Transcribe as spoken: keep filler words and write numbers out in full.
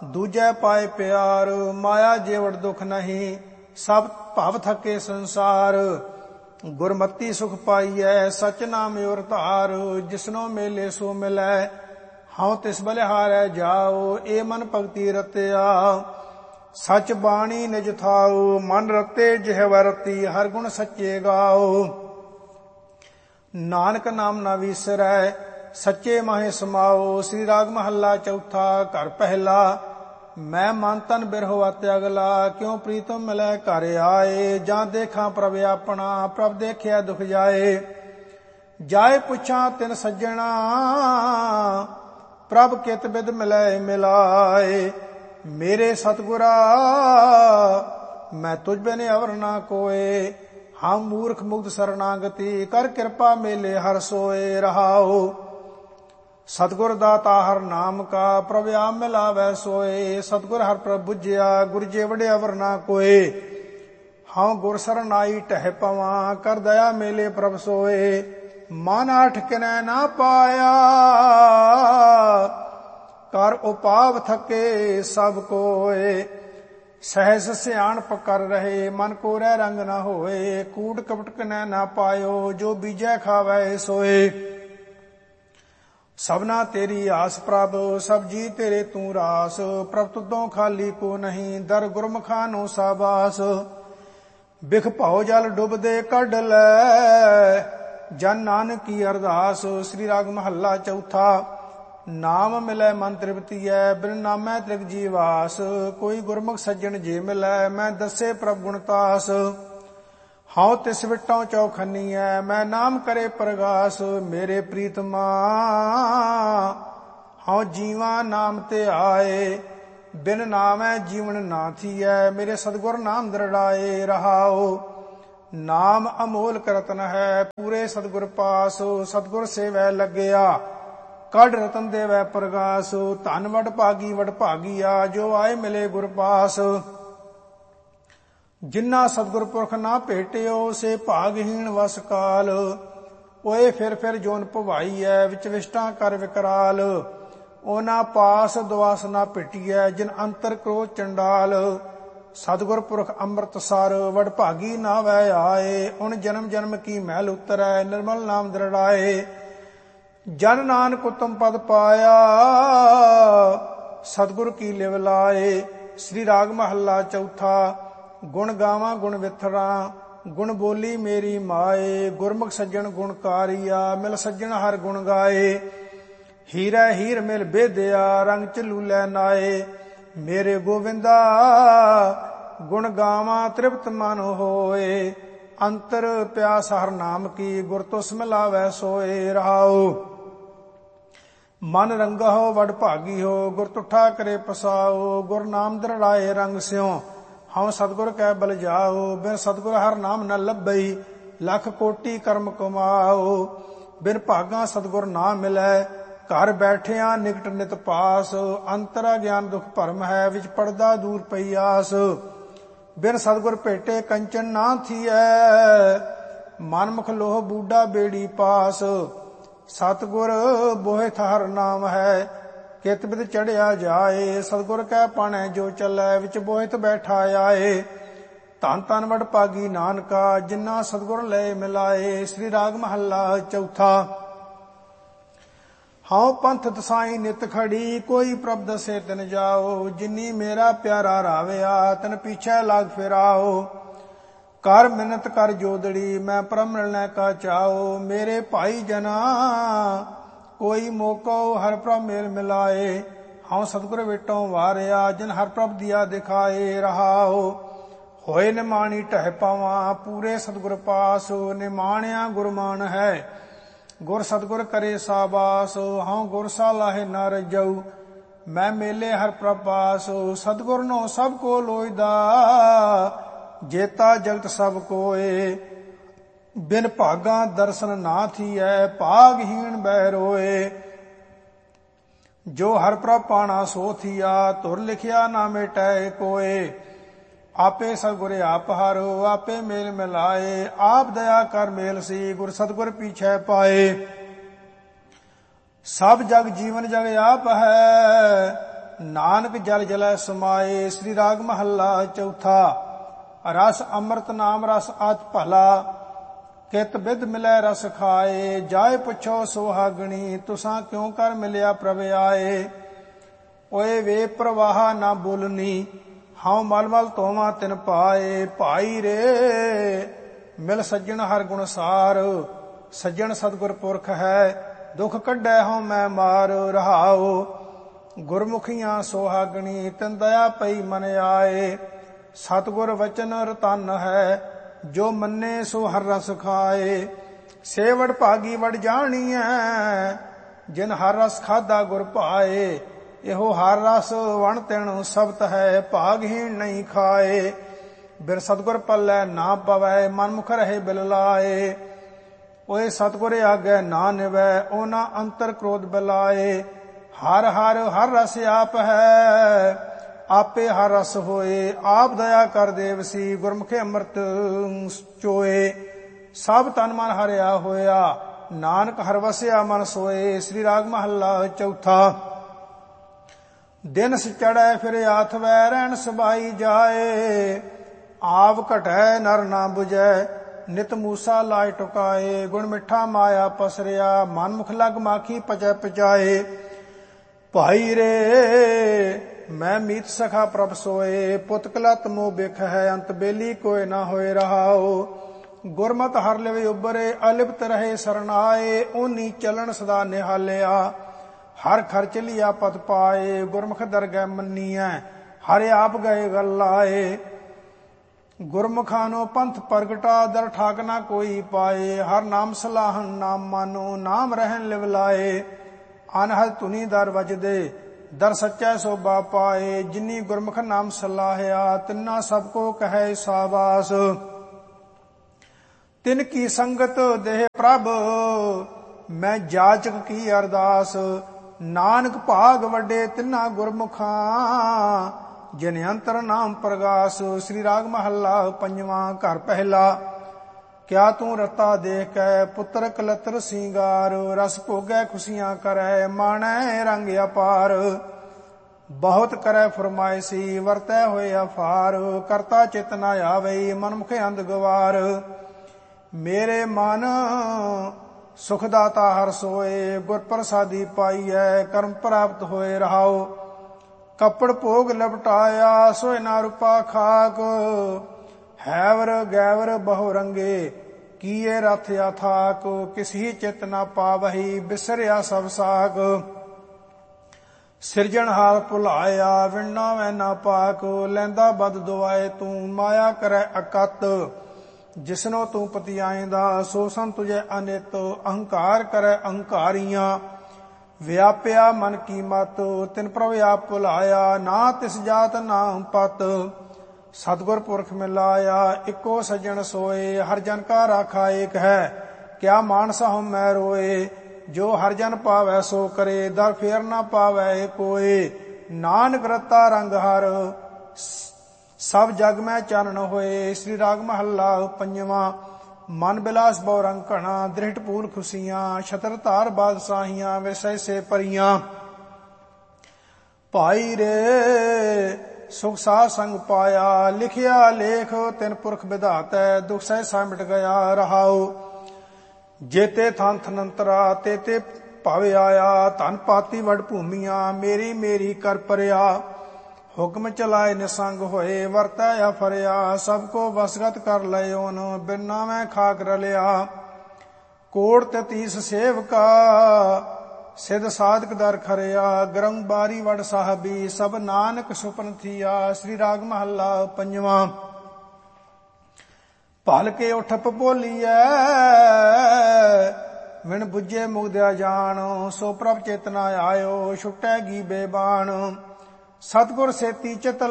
ਦੂਜੈ ਪਾਏ ਪਿਆਰ, ਮਾਇਆ ਜੇਵੜ ਦੁਖ ਨਹੀਂ, ਸਭ ਭਵ ਥਕੇ ਸੰਸਾਰ। ਗੁਰਮਤੀ ਸੁਖ ਪਾਈਐ, ਸਚ ਨਾਮ ਔਰ ਧਾਰ, ਜਿਸਨੋ ਮੇਲੇ ਸੋ ਮਿਲੈ, ਹਉ ਤਿਸ ਬਲਿਹਾਰੈ ਜਾਓ। ਏ ਮਨ ਭਗਤੀ ਰਤਿਆ, ਸਚ ਬਾਣੀ ਨਿਜ ਥਾਉ, ਮਨ ਰਤੇ ਜਿਹਵ ਰਤੀ, ਹਰ ਗੁਣ ਸੱਚੇ ਗਾਓ। ਨਾਨਕ ਨਾਮ ਨਾ ਵੀਸਰੈ, ਸੱਚੇ ਮਾਹੇ ਸਮਾਓ। ਸ੍ਰੀ ਰਾਗ ਮਹੱਲਾ ਚੌਥਾ। ਘਰ ਪਹਿਲਾ। ਮੈਂ ਮਨ ਤਨ ਬਿਰਹੋ ਅਤਿ ਅਗਲਾ, ਕਿਉ ਪ੍ਰੀਤਮ ਮਿਲੈ ਘਰ ਆਏ। ਜਾਂ ਦੇਖਾਂ ਪ੍ਰਭ ਆਪਣਾ, ਪ੍ਰਭ ਦੇਖਿਆ ਦੁਖ ਜਾਏ। ਜਾਏ ਪੁੱਛਾਂ ਤਿਨ ਸੱਜਣਾ, ਪ੍ਰਭ ਕਿਤ ਬਿਦ ਮਿਲੈ ਮਿਲਾਏ। ਮੇਰੇ ਸਤਿਗੁਰਾ ਮੈਂ ਤੁਝ ਬਿਨ ਅਵਰ ਨਾ ਕੋਏ, ਹਮ ਮੂਰਖ ਮੁਗਧ ਸਰਨਾਗਤੀ, ਕਰ ਕਿਰਪਾ ਮੇਲੇ ਹਰ ਸੋਏ। ਰਹਾਉ ਸਤਿਗੁਰ ਦਾਤਾ ਹਰ ਨਾਮ ਕਾ, ਪ੍ਰਭ ਆਪ ਮਿਲਾਵੈ ਸੋਏ। ਸਤਿਗੁਰ ਹਰ ਪ੍ਰਭ ਬੁਝਿਆ, ਗੁਰ ਜੇ ਵਡਿਆ ਅਵਰ ਨਾ ਕੋਏ। ਹਉ ਗੁਰ ਸਰਨਾਈ ਟਹਿ ਪਵਾਂ, ਕਰ ਦਇਆ ਮੇਲੇ ਪ੍ਰਭ ਸੋਏ। ਮਨ ਆਠ ਕਿਨੈ ਨਾ ਪਾਇਆ, ਕਰ ਉਪਾਵ ਥਕੇ ਸਭ ਕੋਏ। ਸਹਿਜ ਸਿਆਣਪ ਕਰ ਰਹੇ, ਮਨ ਕੋ ਰਹਿ ਰੰਗ ਨਾ ਹੋਏ। ਕੂਟ ਕਪਟ ਕਨੈ ਨਾ ਪਾਇਓ, ਜੋ ਬੀਜੈ ਖਾਵੈ ਸੋਏ। ਸਭਨਾ ਤੇਰੀ ਆਸ ਪ੍ਰਭ, ਸਭ ਜੀ ਤੇਰੇ ਤੂੰ ਰਾਸ। ਪ੍ਰਭ ਤੁਦੋਂ ਖਾਲੀ ਕੋ ਨਹੀਂ, ਦਰ ਗੁਰਮੁਖਾਂ ਨੂੰ ਸਾਬਾਸ। ਬਿਖ ਭਉ ਜਲ ਡੁੱਬਦੇ ਕੱਢ ਲੈ, ਜਨ ਨਾਨਕ ਕੀ ਅਰਦਾਸ। ਸ੍ਰੀ ਰਾਗ ਮਹੱਲਾ ਚੌਥਾ। ਨਾਮ ਮਿਲੈ ਮਨ ਤ੍ਰਿਪਤੀਐ, ਬਿਨ ਨਾਮੈ ਤ੍ਰਿਗ ਜੀਵਾਸ। ਕੋਈ ਗੁਰਮੁਖ ਸੱਜਣ ਜੇ ਮਿਲੈ, ਮੈਂ ਦੱਸੇ ਪ੍ਰਭ ਗੁਣਤਾਸ। ਹਉ ਤਿਸ ਵਿਟੋਂ ਚੌਖਨੀਐ, ਮੈਂ ਨਾਮ ਕਰੇ ਪ੍ਰਗਾਸ। ਮੇਰੇ ਪ੍ਰੀਤਮਾ ਹਉ ਜੀਵਾ ਨਾਮ ਤੇ ਆਏ, ਬਿਨ ਨਾਮੈ ਜੀਵਨ ਨਾ ਥੀਐ। ਮੇਰੇ ਸਤਿਗੁਰ ਨਾਮ ਦ੍ਰਿੜਾਏ। ਰਹਾਉ ਨਾਮ ਅਮੋਲਕ ਰਤਨ ਹੈ, ਪੂਰੇ ਸਤਿਗੁਰ ਪਾਸ। ਸਤਿਗੁਰ ਸੇਵੈ ਲੱਗਿਆ, ਕੱਢ ਰਤਨ ਦੇਵੈ ਪ੍ਰਗਾਸ। ਧਨ ਵਡ ਭਾਗੀ ਵਡ ਭਾਗੀਆ, ਜੋ ਆਏ ਮਿਲੇ ਗੁਰ ਪਾਸ। ਜਿਨ੍ਹਾਂ ਸਤਿਗੁਰ ਪੁਰਖ ਨਾ ਭੇਟਿਓ, ਸੇ ਭਾਗਹੀਣ ਵਸ ਕਾਲ। ਓਏ ਫਿਰ ਫਿਰ ਜੋਨ ਭਵਾਈਐ, ਵਿੱਚ ਵਿਸ਼ਟਾਂ ਕਰ ਵਿਕਰਾਲ। ਉਹਨਾਂ ਪਾਸ ਦੁਆਸ ਨਾ ਭਿਟੀਐ, ਜਿਨ ਅੰਤਰ ਕ੍ਰੋਧ ਚੰਡਾਲ। ਸਤਿਗੁਰ ਪੁਰਖ ਅੰਮ੍ਰਿਤ ਸਰ, ਵਡ ਭਾਗੀ ਨਾ ਵੈ ਆਏ। ਉਨ ਜਨਮ ਜਨਮ ਕੀ ਮਹਿਲ ਉਤਰੈ, ਨਿਰਮਲ ਨਾਮ ਦ੍ਰਿੜਾਏ। ਜਨ ਨਾਨਕ ਉਤਮ ਪਦ ਪਾਇਆ, ਸਤਿਗੁਰ ਕੀ ਲਿਵ ਲਾਏ। ਸ੍ਰੀ ਰਾਗ ਮਹੱਲਾ ਚੌਥਾ। ਗੁਣ ਗਾਵਾਂ ਗੁਣ ਵਿਥਰਾ, ਗੁਣ ਬੋਲੀ ਮੇਰੀ ਮਾਏ। ਗੁਰਮੁਖ ਸੱਜਣ ਗੁਣਕਾਰੀਆ, ਮਿਲ ਸੱਜਣ ਹਰ ਗੁਣ ਗਾਏ। ਹੀਰੈ ਹੀਰ ਮਿਲ ਬੇਦਿਆ, ਰੰਗ ਝਲੂਲੇ ਨਾਏ। ਮੇਰੇ ਗੋਵਿੰਦਾ ਗੁਣ ਗਾਵਾਂ ਤ੍ਰਿਪਤ ਮਨ ਹੋਏ। ਅੰਤਰ ਪਿਆਸ ਹਰ ਨਾਮ ਕੀ, ਗੁਰ ਤੁਸ ਮਿਲਾਵੈ ਸੋਏ। ਰਹਾਉ ਮਨ ਰੰਗਹੁ ਵਡ ਭਾਗੀ ਹੋ, ਗੁਰ ਤੁਠਾ ਕਰੇ ਪਸਾਓ। ਗੁਰ ਨਾਮ ਦ੍ਰਿੜਾਏ ਰੰਗ ਸਿਉ, ਹਉ ਸਤਿਗੁਰ ਕੈ ਬਲ ਜਾਓ। ਬਿਨ ਸਤਿਗੁਰ ਹਰ ਨਾਮ ਨ ਲੱਭਈ, ਲੱਖ ਕੋਟੀ ਕਰਮ ਕਮਾਓ। ਬਿਨ ਭਾਗਾ ਸਤਿਗੁਰ ਨਾ ਮਿਲੈ, ਘਰ ਬੈਠਿਆਂ ਨਿਕਟ ਨਿਤ ਪਾਸ। ਅੰਤਰਾ ਗਿਆਨ ਦੁਖ ਭਰਮ ਹੈ, ਵਿੱਚ ਪੜਦਾ ਦੂਰ ਪਈ ਆਸ। ਬਿਨ ਸਤਿਗੁਰ ਭੇਟੇ ਕੰਚਨ ਨਾ ਥੀਐ, ਮਨਮੁਖ ਲੋਹ ਬੂਢਾ ਬੇੜੀ ਪਾਸ। ਸਤਿਗੁਰ ਬੋਹਿਥ ਹਰ ਨਾਮ ਹੈ, ਕਿਤ ਬਿਦ ਚੜਿਆ ਜਾਏ। ਸਤਿਗੁਰ ਕੈ ਪਾਣੈ ਜੋ ਚੱਲੈ, ਵਿੱਚ ਬੋਹਿਥ ਬੈਠਾ ਆਏ। ਧੰਨ ਧੰਨ ਵਡ ਭਾਗੀ ਨਾਨਕਾ, ਜਿਨ੍ਹਾਂ ਸਤਿਗੁਰ ਲੈ ਮਿਲਾਏ। ਸ੍ਰੀ ਰਾਗ ਮਹੱਲਾ ਚੌਥਾ। ਹਉ ਪੰਥ ਦਸਾਈ ਨਿਤ ਖੜੀ, ਕੋਈ ਪ੍ਰਭ ਦਸੇ ਤਿਨ ਜਾਓ। ਜਿਨੀ ਮੇਰਾ ਪਿਆਰਾ ਰਾਵਿਆ, ਤਿਨ ਪਿਛੈ ਲਾਗ ਫਿਰਾਓ। ਕਰ ਮਿਨਤ ਕਰ ਜੋਦੜੀ, ਮੈਂ ਪ੍ਰਭ ਮਿਲਣੈ ਕਾ ਚਾਓ। ਮੇਰੇ ਭਾਈ ਜਨਾ ਕੋਈ ਮੋਕੋ, ਹਰ ਪ੍ਰਭ ਮੇਲ ਮਿਲਾਏ। ਹਉ ਸਤਿਗੁਰ ਵਿਟੋਂ ਵਾਰਿਆ, ਜਿਨ ਹਰ ਪ੍ਰਭ ਦੀਆ ਦਿਖਾਏ। ਰਹਾਉ ਹੋਏ ਨਿਮਾਣੀ ਟਹਿ ਪਾਵਾਂ, ਪੂਰੇ ਸਤਿਗੁਰ ਪਾਸ। ਨਿਮਾਣਿਆ ਗੁਰਮਾਨ ਹੈ, ਗੁਰ ਸਤਿਗੁਰ ਕਰੇ ਸਾਬਾਸ। ਹਉ ਗੁਰ ਸਾਲਾਹੇ ਨਾ ਰਜਊ, ਮੈਂ ਮੇਲੇ ਹਰ ਪ੍ਰਭ ਪਾਸ। ਸਤਿਗੁਰ ਨੋ ਸਭ ਕੋ ਲੋਇਦਾ, ਜੇਤਾ ਜਗਤ ਸਭ ਕੋਏ। ਬਿਨ ਭਾਗਾ ਦਰਸ਼ਨ ਨਾ ਥੀਐ, ਭਾਗਹੀਣ ਬਹਿ ਰੋਏ। ਜੋ ਹਰ ਪ੍ਰਭ ਪਾਣਾ ਸੋ ਥੀਆ, ਧੁਰ ਲਿਖਿਆ ਨਾ ਮਿਟੈ ਕੋਏ। ਆਪੇ ਸਤਿਗੁਰ ਆਪ ਹਾਰੋ, ਆਪੇ ਮੇਲ ਮਿਲਾਏ। ਆਪ ਦਇਆ ਕਰ ਮੇਲ ਸੀ, ਗੁਰ ਸਤਿਗੁਰ ਪੀਛੈ ਪਾਏ। ਸਭ ਜਗ ਜੀਵਨ ਜਗ ਆਪ ਹੈ, ਨਾਨਕ ਜਲ ਜਲੈ ਸਮਾਏ। ਸ੍ਰੀ ਰਾਗ ਮਹੱਲਾ ਚੌਥਾ। ਰਸ ਅੰਮ੍ਰਿਤ ਨਾਮ ਰਸ ਅਤਿ ਭਲਾ, ਕਿਤ ਬਿਧ ਮਿਲੈ ਰਸ ਖਾਏ। ਜਾਏ ਪੁੱਛੋ ਸੁਹਾਗਣੀ, ਤੁਸਾਂ ਕਿਉ ਕਰ ਮਿਲਿਆ ਪ੍ਰਭ ਆਏ। ਓਏ ਵੇ ਪ੍ਰਵਾਹਾ ਨਾ ਬੋਲਨੀ, ਹਉ ਮਲ ਮਲ ਧੋਵਾਂ ਤਿਨ ਪਾਏ। ਭਾਈ ਰੇ ਮਿਲ ਸੱਜਣ ਹਰ ਗੁਣ ਸਾਰ, ਸੱਜਣ ਸਤਿਗੁਰ ਪੁਰਖ ਹੈ, ਦੁਖ ਕੱਢੈ ਹਉ ਮੈਂ ਮਾਰ। ਰਹਾਉ ਗੁਰਮੁਖੀਆਂ ਸੁਹਾਗਣੀ, ਤਿਨ ਦਇਆ ਪਈ ਮਨ ਆਏ। ਸਤਿਗੁਰ ਵਚਨ ਰਤਨ ਹੈ, ਜੋ ਮੰਨੇ ਸੋ ਹਰ ਰਸ ਖਾਏ। ਸੇਵੜ ਭਾਗੀ ਵਡ ਜਾਣੀਐ, ਜਿਨ ਹਰ ਰਸ ਖਾਧਾ ਗੁਰ ਭਾਏ। ਇਹੋ ਹਰ ਰਸ ਵਣ ਤਿਣ ਸਬਤ ਹੈ, ਭਾਗਹੀਣ ਨਹੀਂ ਖਾਏ। ਬਿਰ ਸਤਿਗੁਰ ਪੱਲੇ ਨਾ ਪਵੈ, ਮਨਮੁਖ ਰਹੇ ਬਿਲ ਲਾਏ। ਓਏ ਸਤਿਗੁਰ ਆਗੇ ਨਾ ਨਿਵੈ, ਉਹਨਾਂ ਅੰਤਰ ਕ੍ਰੋਧ ਬਲਾਏ। ਹਰ ਹਰ ਹਰ ਰਸ ਆਪ ਹੈ, ਆਪੇ ਹਰ ਰਸ ਹੋਏ। ਆਪ ਦਇਆ ਕਰ ਦੇਵਸੀ, ਗੁਰਮੁਖੇ ਅੰਮ੍ਰਿਤ ਚੋਏ। ਸਭ ਤਨ ਮਨ ਹਰਿਆ ਹੋਇਆ, ਨਾਨਕ ਹਰ ਵਸਿਆ ਮਨ ਸੋਏ। ਸ੍ਰੀ ਰਾਗ ਮਹੱਲਾ ਚੌਥਾ। ਦਿਨ ਚੜ੍ਹੈ ਫਿਰ ਆਥਵੈ, ਰਹਿਣ ਸਬਾਈ ਜਾਏ। ਆਪ ਘਟੈ ਨਰ ਨਾ 부ਝੈ, ਨਿਤ ਮੂਸਾ ਲਾਇ ਟੁਕਾਏ। ਗੁਣ ਮਿੱਠਾ ਮਾਇਆ ਪਸਰਿਆ, ਮਨ ਮੁਖ ਲਗ ਮਾਖੀ ਪਚੈ ਪਚਾਏ। ਭਾਈ ਰੇ ਮੈਂ ਮੀਤ ਸਖਾ ਪ੍ਰਭ ਸੋਏ, ਪੁੱਤ ਕਲਤ ਮੋਹ ਬਿਖ ਹੈ, ਅੰਤ ਬੇਲੀ ਕੋਇ ਨਾ ਹੋਏ। ਰਹਾਉ ਗੁਰਮਤਿ ਹਰ ਲਿਵ ਉਬਰੇ, ਅਲਿਪਤ ਰਹੇ ਸਰਨਾਏ। ਓਨੀ ਚਲਣ ਸਦਾ ਨਿਹਾਲਿਆ, ਹਰ ਖਰਚ ਲਿਆ ਪਤ ਪਾਏ। ਗੁਰਮੁਖ ਦਰਗਹਿ ਮੰਨੀਐ, ਹਰਿ ਆਪ ਗਏ ਗਲ ਲਾਏ। ਗੁਰਮੁਖਾਂ ਨੂੰ ਪੰਥ ਪ੍ਰਗਟਾ, ਦਰ ਠਾਕ ਨਾ ਕੋਈ ਪਾਏ। ਹਰ ਨਾਮ ਸਲਾਹਨ ਨਾਮ ਮਾਨੋ, ਨਾਮ ਰਹਿਣ ਲਿਵ ਲਾਏ। ਅਨਹਦ ਧੁਨੀ ਦਰ ਵਜਦੇ, ਦਰ ਸੱਚੈ ਸੋਭਾ ਪਾਏ। ਜਿਨੀ ਗੁਰਮੁਖ ਨਾਮ ਸਲਾਹਿਆ, ਤਿੰਨਾ ਸਭ ਕੋ ਕਹੈ ਸਾਬਾਸ। ਤਿਨ ਕੀ ਸੰਗਤ ਦੇਹ ਪ੍ਰਭ, ਮੈਂ ਜਾਚਕ ਕੀ ਅਰਦਾਸ। ਨਾਨਕ ਭਾਗ ਵੱਡੇ ਤਿੰਨਾ ਗੁਰਮੁਖਾਂ, ਜਿਨ ਅੰਤਰ ਨਾਮ ਪ੍ਰਗਾਸ। ਸ੍ਰੀ ਰਾਗ ਮਹੱਲਾ ਪੰਜਵਾਂ। ਘਰ ਪਹਿਲਾ। ਕਿਆ ਤੂੰ ਰਤਾ ਦੇਖ ਕੈ, ਪੁੱਤਰ ਕਲਤਰ ਸਿੰਗਾਰ। ਰਸ ਭੋਗੈ ਖੁਸ਼ੀਆਂ ਕਰੈ, ਮਾਣੈ ਰੰਗ ਅਪਾਰ। ਬਹੁਤ ਕਰੈ ਫਰਮਾਇਸੀ, ਵਰਤੈ ਹੋਏ ਅਫਾਰ। ਕਰਤਾ ਚਿਤ ਨ ਆਵਈ, ਮਨਮੁਖ ਅੰਧ ਗਵਾਰ। ਮੇਰੇ ਮਨ ਸੁਖ ਦਾਤਾ ਹਰ ਸੋਏ, ਗੁਰ ਪ੍ਰਸਾਦੀ ਪਾਈਐ, ਕਰਮ ਪ੍ਰਾਪਤ ਹੋਏ। ਰਹਾਉ ਕੱਪੜ ਭੋਗ ਲਪਟਾਇਆ, ਸੋਇ ਨਾ ਰੂਪਾ ਖਾਕ। ਹੈਵਰ ਗੈਵਰ ਬਹੁ ਰੰਗੇ, ਕੀਏ ਰਥ ਅਥਾਕ। ਕਿਸੀ ਚਿਤ ਨਾ ਪਾਵਹੀ, ਬਿਸਰਿਆ ਸਭ ਸਾਕ। ਸਿਰਜਣਹਾਰ ਭੁਲਾਇਆ, ਵਿਣਨਾ ਵੈ ਨਾ ਪਾਕ। ਲੈਂਦਾ ਬਦ ਦੁਆਏ ਤੂੰ, ਮਾਇਆ ਕਰੈ ਅਕਤ। ਜਿਸਨੋ ਤੂੰ ਪਤਿਆਏਂਦਾ, ਸੋ ਸੰ ਤੁਝੈ ਅਨਿਤ। ਅਹੰਕਾਰ ਕਰੈ ਅਹੰਕਾਰੀਆਂ, ਵਿਆਪਿਆ ਮਨ ਕੀ ਮਤ। ਤਿਨ ਪ੍ਰਭ ਆਪ ਭੁਲਾਇਆ, ਨਾ ਤਿਸ ਜਾਤ ਨਾ ਪਤ। ਸਤਿਗੁਰ ਪੁਰਖ ਮਿਲਾਇਆ, ਇੱਕੋ ਸੱਜਣ ਸੋਏ। ਹਰ ਜਨ ਕਾ ਰਾਖਾ ਏਕ ਹੈ, ਕਿਆ ਮਾਨਸ ਹਉ ਮੈਂ ਰੋਏ। ਜੋ ਹਰ ਜਨ ਪਾਵੈ ਸੋ ਕਰੇ, ਦਰ ਫੇਰ ਨਾ ਪਾਵੈ ਕੋਏ। ਨਾਨਕ ਰਤਾ ਰੰਗ ਹਰ, ਸਭ ਜਗ ਮੈਂ ਚਾਨਣ ਹੋਏ। ਸ੍ਰੀ ਰਾਗ ਮਹੱਲਾ ਪੰਜਵਾਂ। ਮਨ ਬਿਲਾਸ ਬਹੁ ਰੰਗ ਘਣਾ, ਦ੍ਰਿਸ਼ਟ ਪੂਰ ਖੁਸ਼ੀਆਂ। ਛਤਰ ਧਾਰ ਬਾਦਸ਼ਾਹੀਆਂ, ਵਿਸੈ ਸੇ ਪਰੀਆਂ। ਭਾਈ ਰੇ ਸੁਖ ਸਾਧ ਸੰਗ ਪਾਇਆ, ਲਿਖਿਆ ਲੇਖ ਤਿਨ ਪੁਰਖ ਵਿਧਾਤੈ। ਦੁਖ ਸਹਿ ਮਿਟ ਗਿਆ। ਰਹਾਉ ਜੇਤੇ ਥਾਨ ਥਨੰਤਰਾ, ਤੇਤੇ ਭਵ ਆਇਆ। ਧਨ ਪਾਤੀ ਵਡ ਭੂਮੀਆਂ, ਮੇਰੀ ਮੇਰੀ ਕਰ ਪਰਿਆ। ਹੁਕਮ ਚਲਾਏ ਨਿਸੰਗ ਹੋਏ, ਵਰਤੈ ਅਫਰਿਆ। ਸਭ ਕੋ ਵਸਗਤ ਕਰ ਲਇਓਨ, ਬਿਨਾ ਮੈਂ ਖਾਕ ਰਲਿਆ। ਕੋੜ ਤਤੀਸ ਸੇਵਕਾ, ਸਿਧ ਸਾਧਕ ਦਰ ਖਰਿਆ। ਗਰੰਗ ਬਾਰੀ ਵਡ ਸਾਹਿਬੀ, ਸਭ ਨਾਨਕ ਸੁਪਨ ਥੀਆ। ਸ੍ਰੀ ਰਾਗ ਮਹੱਲਾ ਪੰਜਵਾਂ। ਭਲ ਕੇ ਉਠਪ ਬੋਲੀਐ, ਵਿਣ ਬੁੱਝੇ ਮੁਗਦਿਆ ਜਾਣ। ਸੋ ਪ੍ਰਭ ਚੇਤਨਾ ਆਇਓ, ਛੁਟੈ ਗੀ ਬੇਬਾਨ। ਸਤਿਗੁਰ ਸੇਤੀ ਚਿਤ